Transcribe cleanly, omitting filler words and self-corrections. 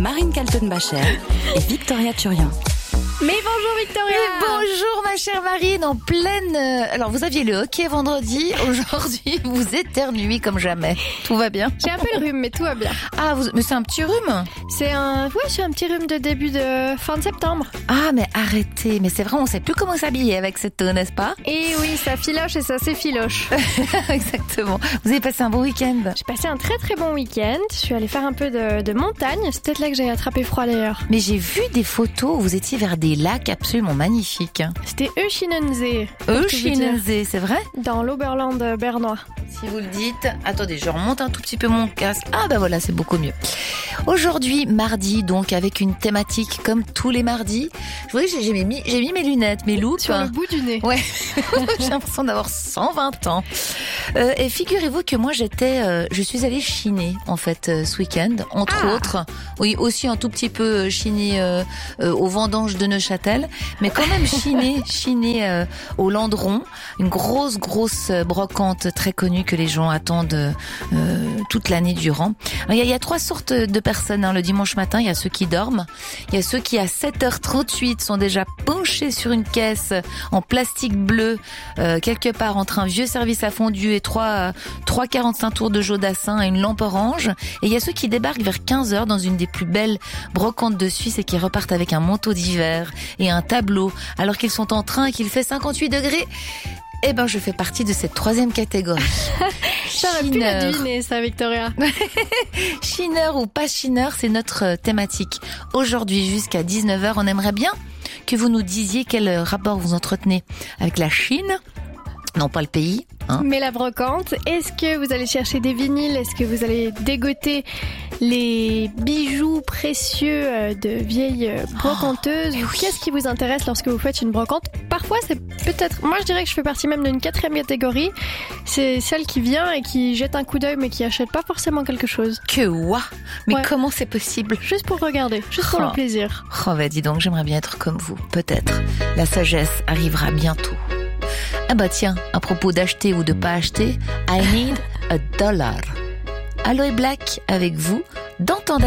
Marine Kaltenbacher et Victoria Turian. Mais bonjour Victoria. Mais bonjour ma chère Marine, en pleine... Alors vous aviez le hockey vendredi, aujourd'hui vous éternuez comme jamais. Tout va bien? J'ai un peu le rhume mais tout va bien. Ah, mais c'est un petit rhume? C'est un petit rhume de début de fin de septembre. Ah mais arrêtez, mais c'est vrai, on sait plus comment s'habiller avec cette eau, n'est-ce pas? Et oui, ça filoche et ça s'effiloche. Exactement. Vous avez passé un bon week-end? J'ai passé un très très bon week-end. Je suis allée faire un peu de montagne. C'est peut-être là que j'ai attrapé froid d'ailleurs. Mais j'ai vu des photos où vous étiez vers des lacs absolument magnifiques. C'était Euchinensee. Euchinensee, c'est vrai? Dans l'Oberland bernois. Si vous le dites. Attendez, je remonte un tout petit peu mon casque. Ah bah voilà, c'est beaucoup mieux. Aujourd'hui, mardi, donc avec une thématique comme tous les mardis. Je voyais que j'ai mis mes lunettes, mes loupes. Sur le bout du nez. Ouais, j'ai l'impression d'avoir 120 ans. Et figurez-vous que moi je suis allée chiner en fait ce week-end, entre autres. Oui, aussi un tout petit peu chiner aux vendanges de Neuchâtel, mais quand même chiner au Landron, une grosse brocante très connue que les gens attendent toute l'année durant. Il y a trois sortes de personnes le dimanche matin. Il y a ceux qui dorment, il y a ceux qui à 7h38 sont déjà penchés sur une caisse en plastique bleu quelque part entre un vieux service à fondu et 3,45 tours de Jodassin et une lampe orange. Et il y a ceux qui débarquent vers 15h dans une des plus belles brocantes de Suisse et qui repartent avec un manteau d'hiver et un tableau alors qu'ils sont en train et qu'il fait 58 degrés. Eh ben, je fais partie de cette troisième catégorie. J'aurais pu la deviner, ça, Victoria. Chineur ou pas chineur, c'est notre thématique. Aujourd'hui, jusqu'à 19h, on aimerait bien que vous nous disiez quel rapport vous entretenez avec la Chine. Non, pas le pays. Mais la brocante, est-ce que vous allez chercher des vinyles? Est-ce que vous allez dégoter les bijoux précieux de vieilles brocanteuses? Ou qu'est-ce qui vous intéresse lorsque vous faites une brocante? Parfois, c'est peut-être... Moi, je dirais que je fais partie même d'une 4e catégorie. C'est celle qui vient et qui jette un coup d'œil, mais qui achète pas forcément quelque chose. Que ouah! Mais comment c'est possible? Juste pour regarder, juste pour le plaisir. Oh, bah dis donc, j'aimerais bien être comme vous. Peut-être. La sagesse arrivera bientôt. Ah bah tiens, à propos d'acheter ou de pas acheter, I need $1. Aloe Black avec vous dans Temps